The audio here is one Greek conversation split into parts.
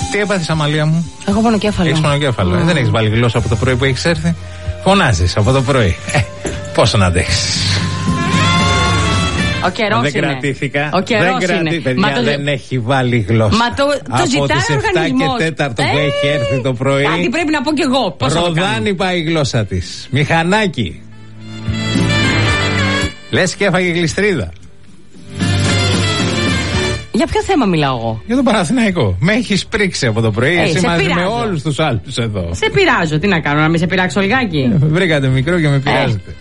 Τι έπαθες, Αμαλία μου? Έχω πονοκέφαλο. Έχεις πονοκέφαλο. Δεν έχεις βάλει γλώσσα από το πρωί που έχεις έρθει? Φωνάζεις από το πρωί. Πόσο να αντέξεις? Ο καιρός δεν είναι. κρατήθηκα. Ο καιρός είναι. Παιδιά, δεν έχει βάλει γλώσσα. Μα το από τις 7 και 4 που έχει έρθει το πρωί. Κάτι πρέπει να πω κι εγώ. Ροδάνει πάει η γλώσσα της. Μηχανάκι. Λες και έφαγε γλιστρίδα. Για ποιο θέμα μιλάω εγώ? Για τον Παναθηναϊκό. Με έχεις πρίξει από το πρωί. Εσύ μαζί με όλους τους άλλους εδώ. Σε πειράζω. Τι να κάνω, να μην σε πειράξω λιγάκι? Βρήκατε μικρό και με πειράζετε.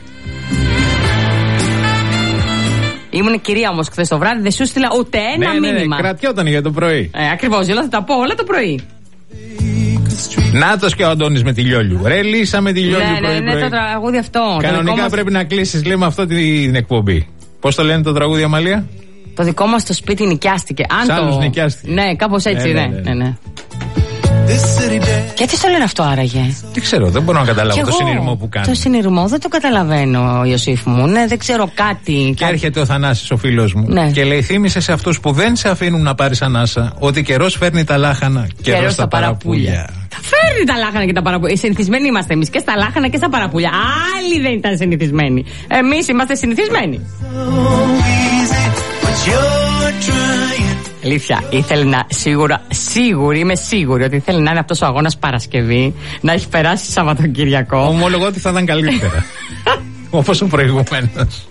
Ήμουν κυρία όμως χθες το βράδυ, δεν σου στείλα ούτε ένα μήνυμα. Ναι, κρατιόταν για το πρωί. Ακριβώς, θα τα πω όλα το πρωί. Νάτος και ο Αντώνης με τη Λιόλιου. Ρε, Λύσα με τη Λιόλιου πρωί. Ναι, το τραγούδι αυτό. Κανονικά πρέπει να κλείσεις, λέμε, αυτό την εκπομπή. Πώς το λένε το τραγούδι, Αμαλία? Το δικό μας το σπίτι νοικιάστηκε. Σ' άλλους νοικιάστηκε. Ναι, κάπως έτσι, ναι. Γιατί το λένε αυτό άραγε? Δεν ξέρω, δεν μπορώ να καταλάβω το συνειρμό που κάνει. Το συνειρμό δεν το καταλαβαίνω, Ιωσήφ μου. Ναι, δεν ξέρω κάτι. Και έρχεται ο Θανάσης, ο φίλος μου, και λέει: θύμισε σε αυτούς που δεν σε αφήνουν να πάρεις ανάσα ότι καιρός φέρνει τα λάχανα, καιρός τα παραπούλια. Φέρνει τα λάχανα και τα παραπούλια. Συνηθισμένοι είμαστε εμείς και στα λάχανα και στα παραπούλια. Άλλοι δεν ήταν συνηθισμένοι. Εμείς είμαστε συνηθισμένοι. Αλήθεια, ήθελε να είμαι σίγουρη ότι ήθελε να είναι αυτός ο αγώνας Παρασκευή, να έχει περάσει Σαββατοκυριακό. Ομολογώ ότι θα ήταν καλύτερα. Όπως ο προηγούμενος.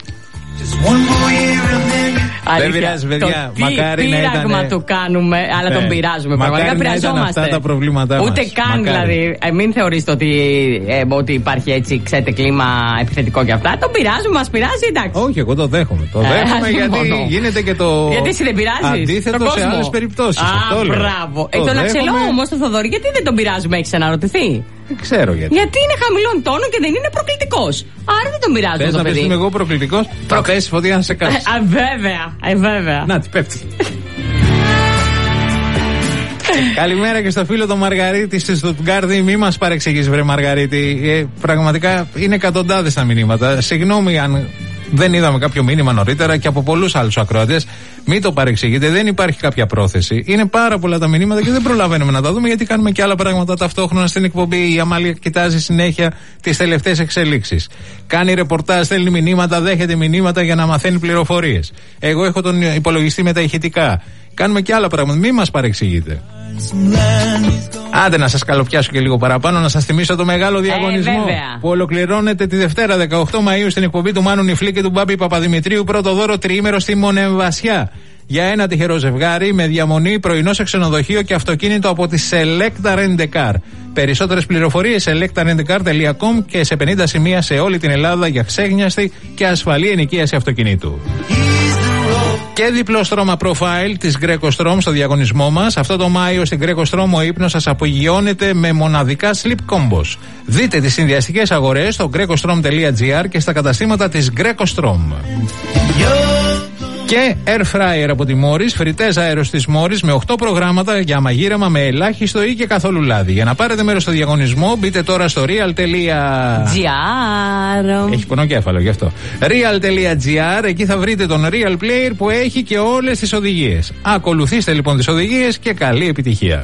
Δεν πειράζει, παιδιά. Μακάρι να ήταν. Πείραγμα του κάνουμε, αλλά τον πειράζουμε. Πραγματικά πειραζόμαστε. Αυτά τα προβλήματά μας. Ούτε καν δηλαδή. Μην θεωρήσετε ότι υπάρχει έτσι, ξέρετε, κλίμα επιθετικό και αυτά. Τον πειράζουμε, μας πειράζει, εντάξει. Όχι, εγώ το δέχομαι. Το δέχομαι γιατί γίνεται και το. Γιατί εσύ δεν πειράζει. Αντίθετο σε άλλες περιπτώσεις. Μπράβο. Τον Αξελό όμως, τον Θοδωρή, γιατί δεν τον πειράζουμε, έχεις αναρωτηθεί? Δεν ξέρω γιατί. Γιατί είναι χαμηλών τόνων και δεν είναι προκλητικός. Άρα δεν τον πειράζω. Θες να πες είμαι εγώ προκλητικός? Θα πέσει φωτιά να σε κάτσει. Βέβαια. Να, τι πέφτει. Καλημέρα και στο φίλο τον Μαργαρίτη στη Στουτγκάρδη. Μη μας παρεξηγείς, βρε Μαργαρίτη. Πραγματικά είναι εκατοντάδες τα μηνύματα. Συγγνώμη αν δεν είδαμε κάποιο μήνυμα νωρίτερα και από πολλούς άλλους ακροατές. Μην το παρεξηγείτε, δεν υπάρχει κάποια πρόθεση. Είναι πάρα πολλά τα μηνύματα και δεν προλαβαίνουμε να τα δούμε γιατί κάνουμε και άλλα πράγματα ταυτόχρονα στην εκπομπή. Η Αμάλια κοιτάζει συνέχεια τις τελευταίες εξελίξεις. Κάνει ρεπορτάζ, στέλνει μηνύματα, δέχεται μηνύματα για να μαθαίνει πληροφορίες. Εγώ έχω τον υπολογιστή με τα ηχητικά. Κάνουμε και άλλα πράγματα. Μην μας παρεξηγείτε. Άντε να σας καλοπιάσω και λίγο παραπάνω, να σας θυμίσω το μεγάλο διαγωνισμό που ολοκληρώνεται τη Δευτέρα 18 Μαΐου στην εκπομπή του Μάνου Νιφλή και του Μπάμπη Παπαδημητρίου. Πρώτο δώρο τριήμερο στη Μονεμβασιά για ένα τυχερό ζευγάρι με διαμονή, πρωινό σε ξενοδοχείο και αυτοκίνητο από τη Selecta Rent a Car. Περισσότερες πληροφορίες selectarentcar.com και σε 50 σημεία σε όλη την Ελλάδα για ξέγνιαστη και ασφαλή ενοικίαση αυτοκινήτου. Και διπλό στρώμα profile της Greco Strom στο διαγωνισμό μας. Αυτό το Μάιο στην Greco Strom ο ύπνος σας απογειώνεται με μοναδικά sleep combos. Δείτε τις συνδυαστικές αγορές στο grecostrom.gr και στα καταστήματα της Greco Strom. Και air fryer από τη Morris, φριτές αέρος της Morris με 8 προγράμματα για μαγείρεμα με ελάχιστο ή και καθόλου λάδι. Για να πάρετε μέρος στο διαγωνισμό μπείτε τώρα στο real.gr. Έχει πονοκέφαλο γι' αυτό. Real.gr, εκεί θα βρείτε τον Real Player που έχει και όλες τις οδηγίες. Ακολουθήστε λοιπόν τις οδηγίες και καλή επιτυχία.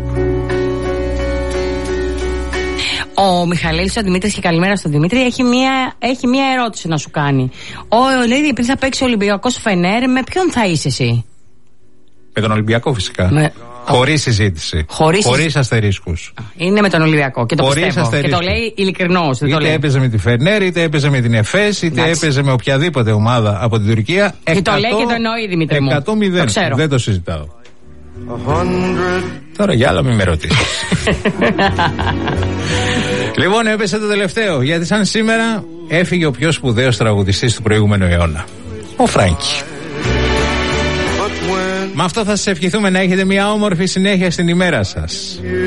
Ο Μιχαλέλης, ο Δημήτρης, και καλημέρα στον Δημήτρη, έχει μία ερώτηση να σου κάνει. Λέει, επειδή θα παίξει ο Ολυμπιακός Φενέρ, με ποιον θα είσαι εσύ? Με τον Ολυμπιακό φυσικά. Χωρίς συζήτηση. Χωρίς αστερίσκους. Είναι με τον Ολυμπιακό και το πιστεύω. Και το λέει ειλικρινώς. Είτε έπαιζε με τη Φενέρ, είτε έπαιζε με την Εφές, είτε έπαιζε με οποιαδήποτε ομάδα από την Τουρκία. Και το λέει και το εννοεί, Δημήτρη μου. 100-0. Δεν το συζητάω. Τώρα για άλλα μην με ρωτήσεις. Λοιπόν, έπεσε το τελευταίο. Γιατί σαν σήμερα έφυγε ο πιο σπουδαίος τραγουδιστής του προηγούμενου αιώνα, ο Φράγκη. Με αυτό θα σας ευχηθούμε να έχετε μια όμορφη συνέχεια στην ημέρα σας.